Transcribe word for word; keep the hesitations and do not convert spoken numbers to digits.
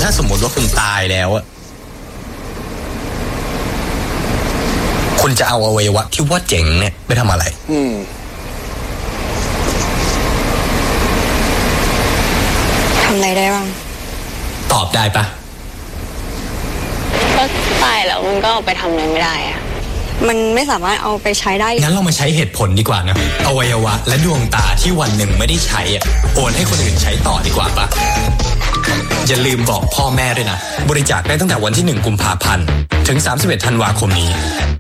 ถ้าสมมติว่าคุณตายแล้วอะคุณจะเอาอวัยวะที่ว่าเจ๋งเนี่ยไปทำอะไรอืมทำอะไรได้บ้างตอบได้ปะก็ตายแล้วมันก็เอาไปทำอะไรไม่ได้อะมันไม่สามารถเอาไปใช้ได้งั้นเรามาใช้เหตุผลดีกว่านะอวัยวะและดวงตาที่วันหนึ่งไม่ได้ใช้อ่ะโอนให้คนอื่นใช้ต่อดีกว่าปะอย่าลืมบอกพ่อแม่ด้วยนะบริจาคได้ตั้งแต่วันที่หนึ่งกุมภาพันธ์ถึงสามสิบเอ็ดธันวาคมนี้